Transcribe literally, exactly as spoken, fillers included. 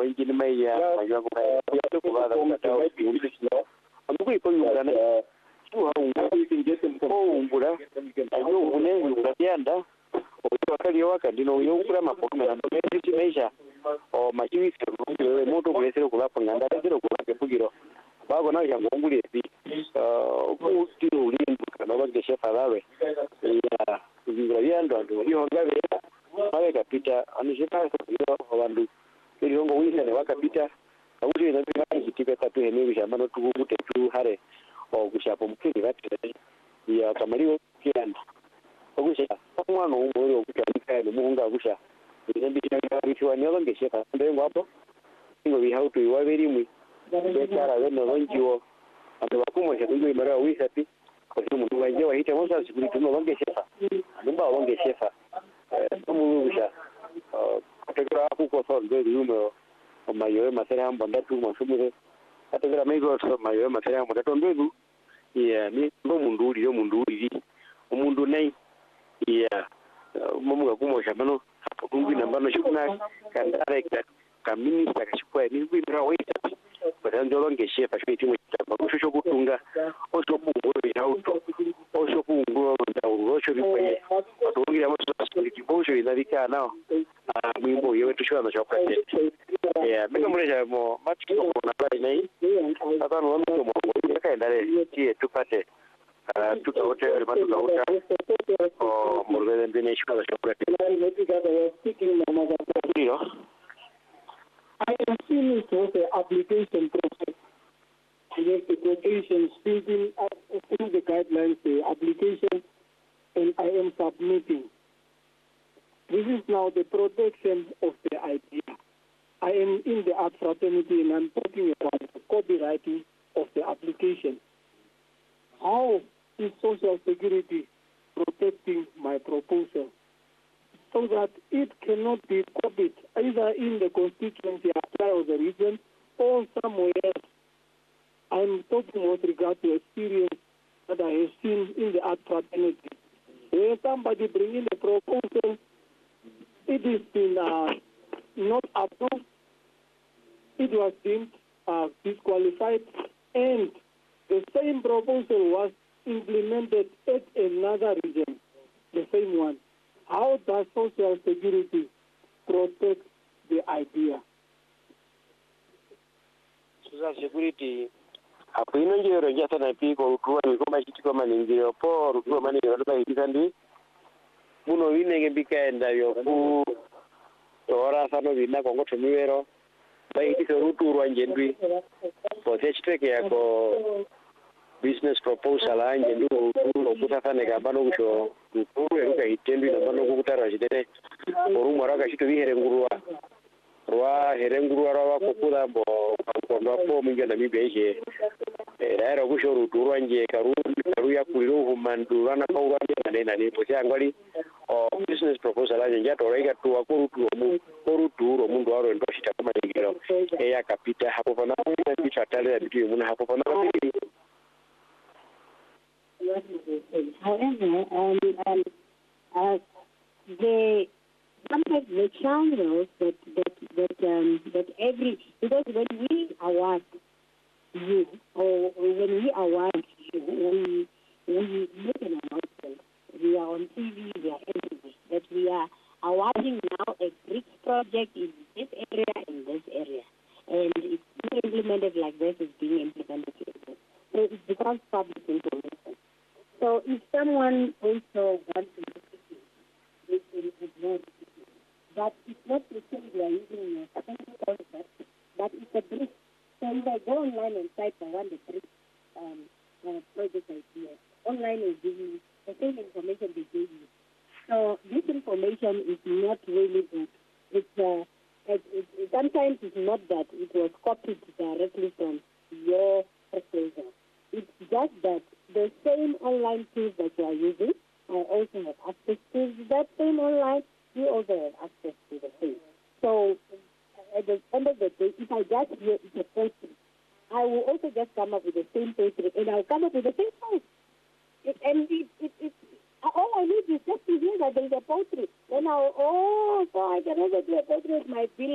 engine mai ya ya ko ya ko ba da ta English no amma ko ko yura ne ko ha un kin je tin ko un bura ayo une yura yanda o wakali waka dino yo kura mapoka na ndo mezi meisha o machiwi se moto ko lesero ko lapanga nda lesero ko ke fugiro bago na ya ngonguli bi ko tiro ulindu kana ba geshe falawe ya kuzingira yanda ndo yo ngabe bawe kapita anishika ko bandu iri ngo wisa ne wakapita awuri na bika kitipe tatu hene bishamano tukute tu hare o kushapo mukiri bati ya kamaliwo kianda ogusha mwana umwe okukabika ne muhunga gusha ndi ndikwa nyoba ngesheka ndengo hapo ngo bihautu iwaberimwe bekara beno bonjiwo ando bakumosha kungo imara wisati ko umuntu wanje wahita mosa sikuri tuno bangesheka ndumba bangesheka tumu gusha ategura kuko so ndo yumo mayo masere hamba ndatu mwashumire ategura mego so mayo masere hamba ndatu ndo ya ni ndo mundu uri yo mundu uri umundu nei ya mamuga kumosha mano kungi nambano shukuna kandare ka minister kashikwa ni kwindira waita batanjolo ngeshefa shwiti mutamba kushosho kutunga osho kungoro yauto osho kungoro ndauro osho bipaye batungira amaso security bosho inabika nao mwimbo yewe tushwana cha project ya mega mureja mo matiko na bai nei atano wamko mo kaendare tie tupate tuka hotel matuka hotel o morgeden dine shukala shopret I am seeing it was the application process. I have the quotations filling up through the guidelines, the application, and I am submitting. This is now the protection of the idea. I am in the art fraternity and I'm talking about the copywriting of the application. How is Social Security protecting my proposal so that it cannot be copied either in the constituency of the region or somewhere else? I'm talking with regard to experience that I have seen in the art fraternity. When somebody brings in a proposal, it is been uh, not approved, it was deemed uh, disqualified, and the same proposal was implemented at another region, the same one. How does Social Security protect the idea? Social Security hapo inonjero jata na piko ukuwa mikoma chitiko maningiro po ukuwa maningiro tuka hitisandi muno winenge bika enda yoku tora sano vina kongo tumiwero bai hitise ruturu anjendwi po sechiteke yako business proposal anjendu uturu okutasane kabano kusho uturu eruka hitendwi na bano kukutara chitete orumu waraka chito vihere ngurua rwa herengurua rawa kukuda bo kondo po minga na mibeje era kusho ruturu anje karu karu ya kuliro humandu rana paura ne na ne pocha ngwali o business proposal anje jato rega tu akurutu mu koruturu mundu waro ndo shita kama ngiro e ya kapita hapo pana na bicha tale ya bitu muna hapo pana. However, um, um, uh, the sometimes the channels that that that um, that every because when we award you or when we award you, we we make an announcement. We are on T V, we are everywhere that we are awarding now a BRICS project in this area in this area, and it's being implemented like this. It's being implemented like this. So it becomes public information. So if someone also wants to look at it, they can ignore it. But it's not the same they are using a secondary concept, but it's a brief. So if I go online and type I want the brief um, uh, project idea, online will give you the same information they gave you. So this information is not really good. It's uh, it, it, it, sometimes it's not that it was copied directly from your proposal. It's just that the same online tools that you are using, I also have access to that same online, you also have access to the same. So at the end of the day, if I just hear it's a poetry, I will also just come up with the same poetry, and I'll come up with the same poem. It, and it, it, it, all I need is just to hear that there is a poetry. Then I'll, oh, so I can also do a poetry with my bill.